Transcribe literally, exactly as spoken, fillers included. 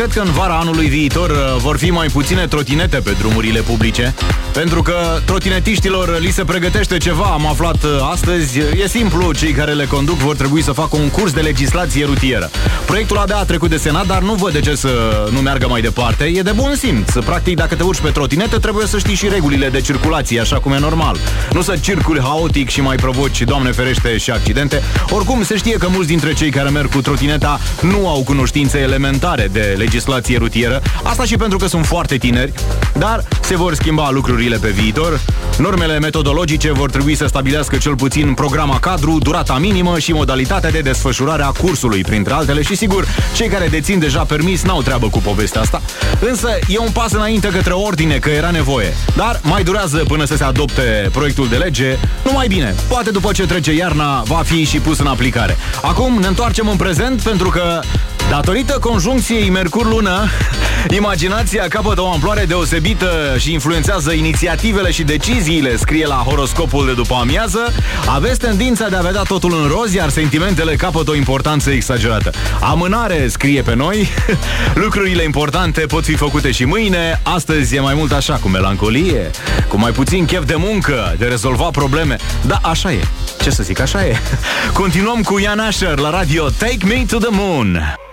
Cred că în vara anului viitor vor fi mai puține trotinete pe drumurile publice, pentru că trotinetiștilor li se pregătește ceva, am aflat astăzi. E simplu, cei care le conduc vor trebui să facă un curs de legislație rutieră. Proiectul abia a trecut de Senat, dar nu văd de ce să nu meargă mai departe. E de bun simț. Practic, dacă te urci pe trotinetă, trebuie să știi și regulile de circulație, așa cum e normal. Nu să circuli haotic și mai provoci, Doamne ferește, și accidente. Oricum, se știe că mulți dintre cei care merg cu trotineta nu au cunoștințe elementare de legislație rutieră. Asta și pentru că sunt foarte tineri, dar se vor schimba lucrurile pe viitor. Normele metodologice vor trebui să stabilească cel puțin programa cadru, durata minimă și modalitatea de desfășurare a cursului, printre altele. Și sigur, cei care dețin deja permis n-au treabă cu povestea asta. Însă e un pas înainte către ordine, că era nevoie. Dar mai durează până să se adopte proiectul de lege. Numai bine, poate după ce trece iarna va fi și pus în aplicare. Acum ne întoarcem în prezent, pentru că datorită conjuncției Mercur-Lună, imaginația capătă o amploare deosebită și influențează inițiativele și deciziile, scrie la horoscopul de după amiază. Aveți tendința de a vedea totul în roz, iar sentimentele capătă o importanță exagerată. Amânare, scrie pe noi. Lucrurile importante pot fi făcute și mâine. Astăzi e mai mult așa, cu melancolie, cu mai puțin chef de muncă, de rezolvat probleme. Da, așa e. Ce să zic, așa e. Continuăm cu Ian Asher la radio. Take Me to the Moon.